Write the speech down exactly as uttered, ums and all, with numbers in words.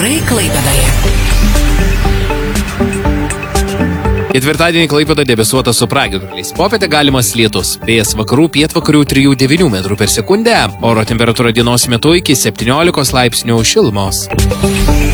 orai Klaipėdoje. Ketvirtadienį Klaipėda debesuota su pragiedruliais. Popietę galimas lietus. Vėjas vakarų pietvakarių trijų devynių metrų per sekundę. Oro temperatūra dienos metu iki septyniolikos laipsnių šilumos.